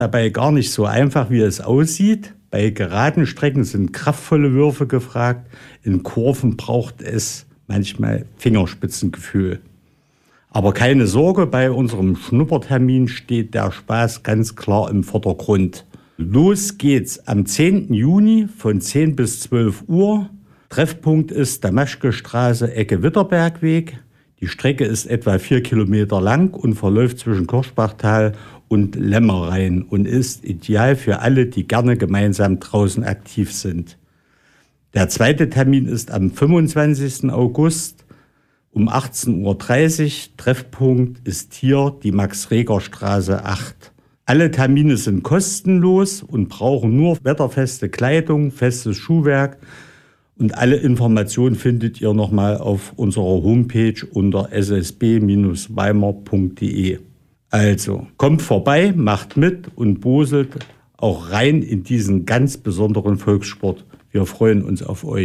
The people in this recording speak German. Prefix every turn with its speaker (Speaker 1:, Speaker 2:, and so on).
Speaker 1: Dabei gar nicht so einfach, wie es aussieht. Bei geraden Strecken sind kraftvolle Würfe gefragt. In Kurven braucht es manchmal Fingerspitzengefühl. Aber keine Sorge, bei unserem Schnuppertermin steht der Spaß ganz klar im Vordergrund. Los geht's am 10. Juni von 10 bis 12 Uhr. Treffpunkt ist Damaschke-Straße, Ecke Witterbergweg. Die Strecke ist etwa 4 Kilometer lang und verläuft zwischen Kirschbachtal und Lämmerrhein und ist ideal für alle, die gerne gemeinsam draußen aktiv sind. Der zweite Termin ist am 25. August um 18:30 Uhr. Treffpunkt ist hier die Max-Reger-Straße 8. Alle Termine sind kostenlos und brauchen nur wetterfeste Kleidung, festes Schuhwerk. Und alle Informationen findet ihr nochmal auf unserer Homepage unter ssb-weimar.de. Also, kommt vorbei, macht mit und boselt auch rein in diesen ganz besonderen Volkssport. Wir freuen uns auf euch.